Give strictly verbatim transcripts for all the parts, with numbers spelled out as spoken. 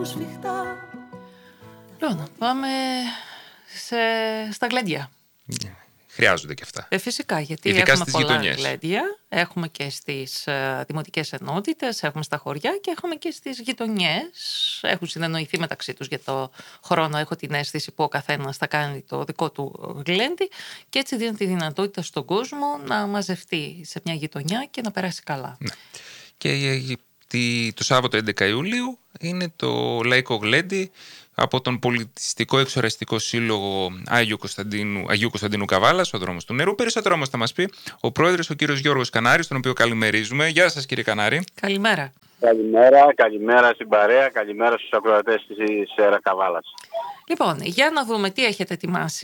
Λοιπόν, πάμε σε, στα γλέντια. Χρειάζονται και αυτά. Ε, φυσικά, γιατί ειδικά έχουμε στις πολλά γειτονιές. γλέντια. Έχουμε και στις uh, δημοτικές ενότητες, έχουμε στα χωριά και έχουμε και στις γειτονιές. Έχουν συνεννοηθεί μεταξύ τους για το χρόνο. Έχω την αίσθηση που ο καθένας θα κάνει το δικό του γλέντι και έτσι δίνει τη δυνατότητα στον κόσμο να μαζευτεί σε μια γειτονιά και να περάσει καλά. Ναι. Και το Σάββατο έντεκα Ιουλίου είναι το Λαϊκό Γλέντι από τον Πολιτιστικό Εξοραστικό Σύλλογο Άγιου Κωνσταντίνου, Αγίου Κωνσταντίνου Καβάλας, ο δρόμος του νερού. Περισσότερο όμως θα μας πει ο πρόεδρος, ο κύριος Γιώργος Κανάρης, τον οποίο καλημερίζουμε. Γεια σας, κύριε Κανάρη. Καλημέρα. Καλημέρα, καλημέρα στην παρέα, καλημέρα στους ακροατές της ΕΡΑ Καβάλας. Λοιπόν, για να δούμε τι έχετε ετοιμάσει.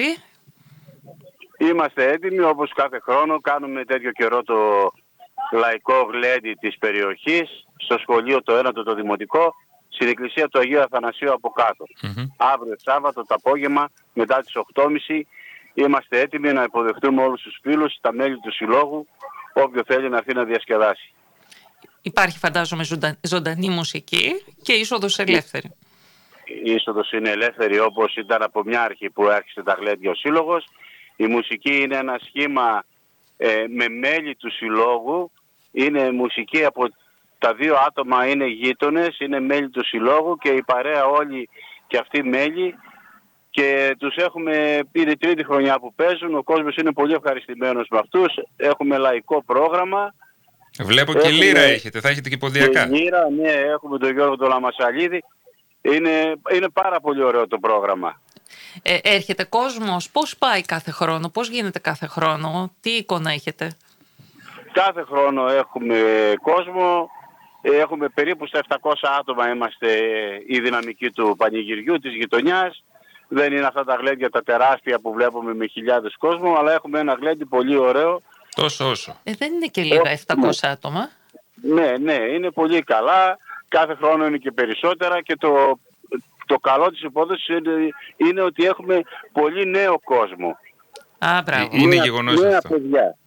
Είμαστε έτοιμοι, όπως κάθε χρόνο κάνουμε τέτοιο καιρό το Λαϊκό Γλέντι της περιοχής, στο σχολείο το ένατο το δημοτικό, στην εκκλησία του Αγίου Αθανασίου από κάτω. Mm-hmm. Αύριο Σάββατο το απόγευμα μετά τις οκτώ και μισή είμαστε έτοιμοι να υποδεχτούμε όλους τους φίλους, τα μέλη του συλλόγου, όποιο θέλει να έρθει να διασκεδάσει. Υπάρχει φαντάζομαι ζωντα... ζωντανή μουσική και είσοδος ελεύθερη. Η είσοδος είναι ελεύθερη όπως ήταν από μια αρχή που άρχισε τα γλέντια ο σύλλογος. Η μουσική είναι ένα σχήμα ε, με μέλη του συλλόγου. Είναι μουσική από τα δύο άτομα είναι γείτονες, είναι μέλη του συλλόγου και η παρέα όλοι και αυτοί μέλη και τους έχουμε, είναι η τρίτη χρονιά που παίζουν, ο κόσμος είναι πολύ ευχαριστημένος με αυτούς, έχουμε λαϊκό πρόγραμμα. Βλέπω και έχουμε... λύρα έχετε, θα έχετε και ποδιακά. Και λύρα, ναι, έχουμε τον Γιώργο τον Λαμασαλίδη, είναι, είναι πάρα πολύ ωραίο το πρόγραμμα. Ε, έρχεται κόσμος, πώς πάει κάθε χρόνο, πώς γίνεται κάθε χρόνο, τι εικόνα έχετε? Κάθε χρόνο έχουμε κόσμο. Έχουμε περίπου στα επτακόσια άτομα είμαστε η δυναμική του πανηγυριού, της γειτονιάς. Δεν είναι αυτά τα γλέντια τα τεράστια που βλέπουμε με χιλιάδες κόσμο, αλλά έχουμε ένα γλέντι πολύ ωραίο. Τόσο όσο. Ε, δεν είναι και λίγα επτακόσια ναι. άτομα. Ναι, ναι, είναι πολύ καλά. Κάθε χρόνο είναι και περισσότερα και το, το καλό της υπόθεσης είναι, είναι ότι έχουμε πολύ νέο κόσμο. Α, μπράβο. Είναι γεγονός νέα αυτό. Παιδιά.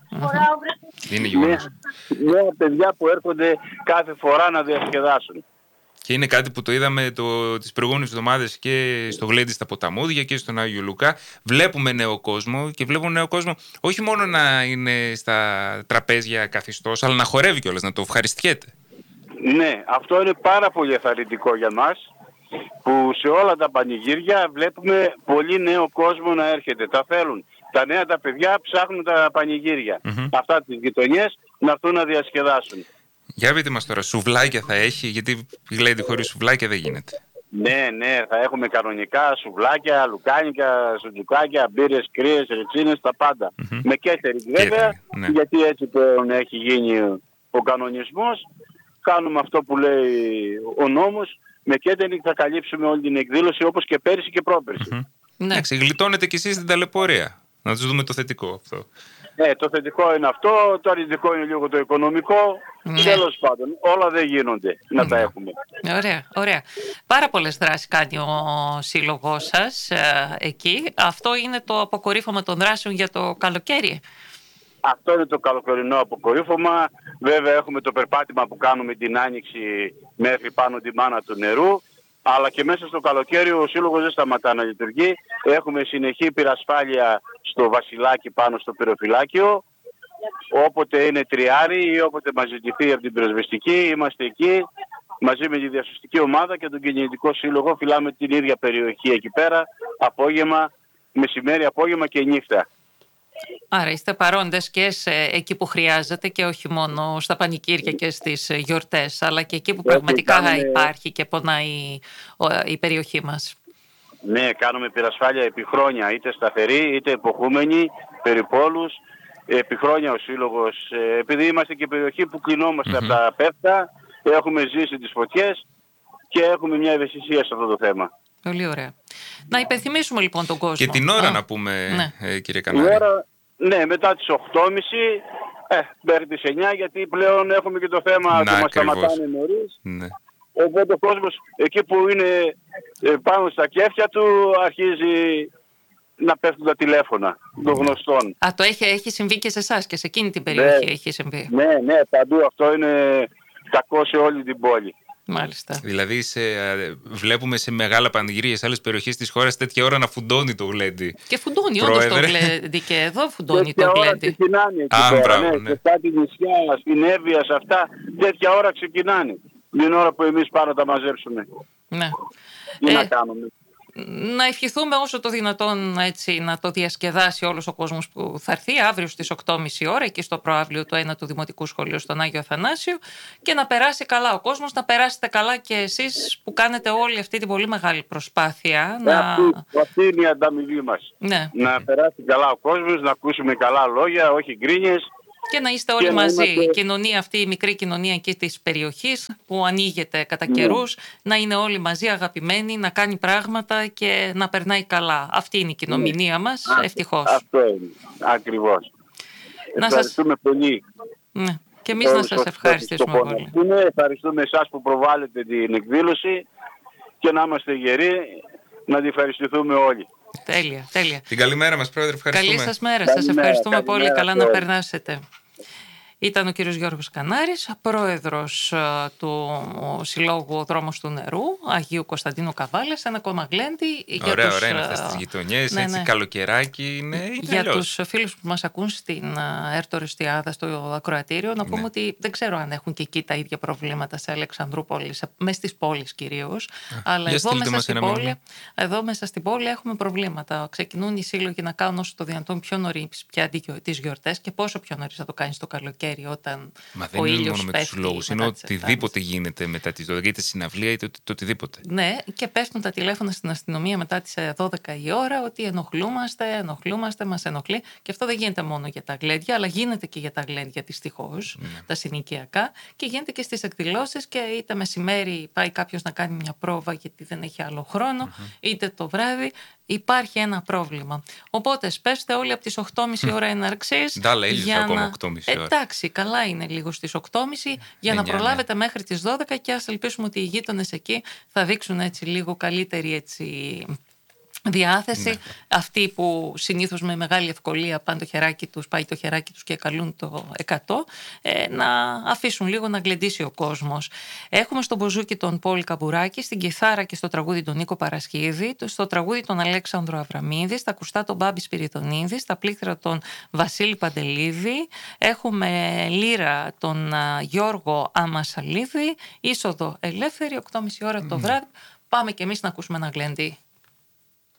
Mm-hmm. Είναι γεγονός. Νέα, νέα παιδιά που έρχονται κάθε φορά να διασκεδάσουν. Και είναι κάτι που το είδαμε το, τις προηγούμενες εβδομάδες και στο Γλέντι στα Ποταμούδια και στον Άγιο Λουκά. Βλέπουμε νέο κόσμο και βλέπουμε νέο κόσμο όχι μόνο να είναι στα τραπέζια καθιστός, αλλά να χορεύει κιόλας, να το ευχαριστιέται. Ναι, αυτό είναι πάρα πολύ ενθαρρυντικό για μας, που σε όλα τα πανηγύρια βλέπουμε πολύ νέο κόσμο να έρχεται. Τα θέλουν. Τα νέα τα παιδιά ψάχνουν τα πανηγύρια. Mm-hmm. Αυτά τις γειτονιές να έρθουν να διασκεδάσουν. Για πείτε μας τώρα, σουβλάκια θα έχει, γιατί Γλέντι χωρίς σουβλάκια δεν γίνεται. Ναι, ναι, θα έχουμε κανονικά σουβλάκια, λουκάνικα, σουτζουκάκια, μπύρες, κρύες, ρετσίνες, τα πάντα. Mm-hmm. Με κέτερινγκ βέβαια, ναι. Γιατί έτσι πλέον έχει γίνει ο κανονισμός. Κάνουμε αυτό που λέει ο νόμος. Με κέτερινγκ θα καλύψουμε όλη την εκδήλωση όπως και πέρυσι και πρόπερσι. Mm-hmm. Ναι, γλιτώνετε κι εσείς την ταλαιπωρία. Να τους δούμε το θετικό αυτό. Ναι, το θετικό είναι αυτό, το αρνητικό είναι λίγο το οικονομικό. Ναι. Τέλος πάντων, όλα δεν γίνονται να ναι. τα έχουμε. Ωραία, ωραία. Πάρα πολλές δράσεις κάνει ο σύλλογός σας ε, εκεί. Αυτό είναι το αποκορύφωμα των δράσεων για το καλοκαίρι. Αυτό είναι το καλοκαιρινό αποκορύφωμα. Βέβαια έχουμε το περπάτημα που κάνουμε την άνοιξη μέχρι πάνω τη μάνα του νερού. Αλλά και μέσα στο καλοκαίρι ο σύλλογος δεν σταματά να λειτουργεί. Έχουμε συνεχή πυρασφάλεια στο Βασιλάκι πάνω στο πυροφυλάκιο. Όποτε είναι τριάρι ή όποτε μας ζητηθεί από την πυροσβεστική, είμαστε εκεί μαζί με τη διασωστική ομάδα και τον κυνηγητικό σύλλογο. Φυλάμε την ίδια περιοχή εκεί πέρα, απόγευμα, μεσημέρι, απόγευμα και νύχτα. Άρα είστε παρόντες και σε, εκεί που χρειάζεται και όχι μόνο στα πανηγύρια και στις γιορτές, αλλά και εκεί που πραγματικά κάνουμε... υπάρχει και πονάει η, η περιοχή μας. Ναι, κάνουμε πυρασφάλεια επί χρόνια, είτε σταθερή είτε εποχούμενη, περιπόλους. Επί χρόνια ο σύλλογος, επειδή είμαστε και περιοχή που κλεινόμαστε mm-hmm. από τα πέφτα, έχουμε ζήσει τις φωτιές και έχουμε μια ευαισθησία σε αυτό το θέμα. Πολύ ωραία. Να υπενθυμίσουμε λοιπόν τον κόσμο. Και την ώρα Α, να πούμε, ναι. ε, κύριε Κανάρη. Ώρα, ναι, μετά τις οκτώ και μισή ε, μέχρι τις εννιά, γιατί πλέον έχουμε και το θέμα να, που μας σταματάνε νωρίς. Ναι. Οπότε ο κόσμος εκεί που είναι ε, πάνω στα κέφια του αρχίζει να πέφτουν τα τηλέφωνα των γνωστών. Α, το έχει, έχει συμβεί και σε εσάς και σε εκείνη την περιοχή ναι, έχει συμβεί. Ναι, ναι, παντού αυτό είναι κακό σε όλη την πόλη. Μάλιστα. Δηλαδή σε, βλέπουμε σε μεγάλα πανηγύρια σε άλλες περιοχές της χώρας τέτοια ώρα να φουντώνει το γλέντι. Και φουντώνει όντως το γλέντι και εδώ φουντώνει τέτοια το ώρα γλέντι. ξεκινάνε εκεί Α, τώρα, μπράβο, ναι, ναι. σε κάτι νησιά, στην Εύβοια, σε αυτά, τέτοια ώρα ξεκινάνε. Την ώρα που εμείς πάμε να τα μαζέψουμε. Ναι. Τι Ε, να κάνουμε. Να ευχηθούμε όσο το δυνατόν έτσι, να το διασκεδάσει όλος ο κόσμος που θα έρθει αύριο στις οκτώ και μισή ώρα εκεί στο προαύλιο του ένατου Δημοτικού Σχολείου στον Άγιο Αθανάσιο και να περάσει καλά ο κόσμος, να περάσετε καλά και εσείς που κάνετε όλη αυτή την πολύ μεγάλη προσπάθεια. Ε, να... αυτή, αυτή είναι η ανταμοιβή μας. Ναι. Να περάσει καλά ο κόσμος, να ακούσουμε καλά λόγια, όχι γκρίνιες. Και να είστε όλοι Και να μαζί. είμαστε- Η κοινωνία αυτή, η μικρή κοινωνία εκεί της περιοχής που ανοίγεται κατά καιρούς, να είναι όλοι μαζί αγαπημένοι, να κάνει πράγματα και να περνάει καλά. Αυτή είναι η κοινωνία μας, Α, ευτυχώς. Αυτό είναι. Ακριβώς. Να σας- Ευχαριστούμε πολύ. Ναι. Και εμείς να όλους σας όσους ευχαριστήσουμε το πολύ. φωναστούν. Ευχαριστούμε εσάς που προβάλλετε την εκδήλωση και να είμαστε γεροί, να τη ευχαριστηθούμε όλοι. Τέλεια, τέλεια. Την καλημέρα μας, Πρόεδρε, ευχαριστούμε. Καλή σας μέρα. Σας Καλημέρα, ευχαριστούμε πολύ. καλημέρα Καλά σε να όλους. περνάσετε. Ήταν ο κύριος Γιώργος Κανάρης, πρόεδρος ε, του Συλλόγου Ο Δρόμος του Νερού, Αγίου Κωνσταντίνου Καβάλας, ένα ακόμα γλέντι. για Ωραία, τους, ωραία είναι ε, αυτές τις γειτονιές, ναι, έτσι, ναι. καλοκαιράκι είναι, είναι Για αλλιώς. τους φίλους που μας ακούν στην ε, Έρτο Ριστιάδα, στο ακροατήριο, να πούμε Ναι. ότι δεν ξέρω αν έχουν και εκεί τα ίδια προβλήματα σε Αλεξανδρούπολη, σε- μες στις πόλεις κυρίως, αλλά για εδώ στείλτε μέσα, μας στην ένα πόλη, μήνυμα. εδώ μέσα στην πόλη έχουμε προβλήματα. Ξεκινούν οι σύλλογοι να κάνουν όσο το δυνατόν πιο νωρίς πια τις γιορτές και πόσο πιο νωρίς θα το κάνεις το καλοκαίρι όταν Μα ο δεν είναι ήλιος μόνο με τους πέφτει λόγους, είναι μετά τις οτιδήποτε γίνεται μετά τις δώδεκα, είτε συναυλία είτε το οτιδήποτε. Ναι, και πέφτουν τα τηλέφωνα στην αστυνομία μετά τις ε, δώδεκα η ώρα ότι ενοχλούμαστε, ενοχλούμαστε, μας ενοχλεί. Και αυτό δεν γίνεται μόνο για τα γλέντια, αλλά γίνεται και για τα γλέντια δυστυχώς, τα συνοικιακά, και γίνεται και στις εκδηλώσεις. Και είτε μεσημέρι πάει κάποιος να κάνει μια πρόβα γιατί δεν έχει άλλο χρόνο, είτε το βράδυ. Υπάρχει ένα πρόβλημα. Οπότε σπέστε όλοι από τις οκτώ και μισή ώρα έναρξης. Ντάλα, ήλιος για ακόμα να- οκτώ και μισή ώρα. Εντάξει, καλά είναι λίγο στις οκτώ και μισή για να εννιά, προλάβετε μέχρι τις δώδεκα και ας ελπίσουμε ότι οι γείτονες εκεί θα δείξουν έτσι λίγο καλύτερη έτσι διάθεση. Ναι. Αυτοί που συνήθως με μεγάλη ευκολία πάνε το χεράκι τους, πάει το χεράκι τους και καλούν το εκατό, ε, να αφήσουν λίγο να γλεντήσει ο κόσμος. Έχουμε στο μποζούκι τον Πόλη Καμπουράκη, στην κιθάρα και στο τραγούδι τον Νίκο Παρασχίδη, στο τραγούδι τον Αλέξανδρο Αβραμίδη, στα ακουστά τον Μπάμπη Σπυριδονίδη, στα πλήκτρα τον Βασίλη Παντελίδη, έχουμε λύρα τον α, Γιώργο Αμασαλίδη, είσοδο ελεύθερη, οκτώ και μισή ώρα το βράδυ. Πάμε κι εμείς να ακούσουμε ένα γλέντι.